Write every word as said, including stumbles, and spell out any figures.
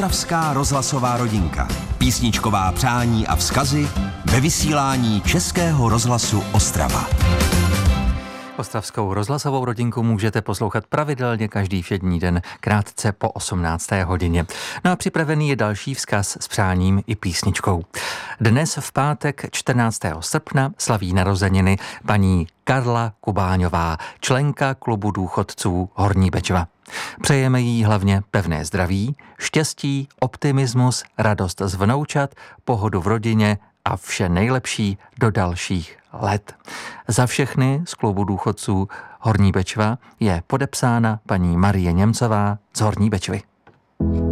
Ostravská rozhlasová rodinka. Písničková přání a vzkazy ve vysílání Českého rozhlasu Ostrava. Ostravskou rozhlasovou rodinku můžete poslouchat pravidelně každý všední den, krátce po osmnácté hodině. No a připravený je další vzkaz s přáním i písničkou. Dnes v pátek čtrnáctého srpna slaví narozeniny paní Karla Kubáňová, členka klubu důchodců Horní Bečva. Přejeme jí hlavně pevné zdraví, štěstí, optimismus, radost z vnoučat, pohodu v rodině a vše nejlepší do dalších let. Za všechny z klubu důchodců Horní Bečva je podepsána paní Marie Němcová z Horní Bečvy.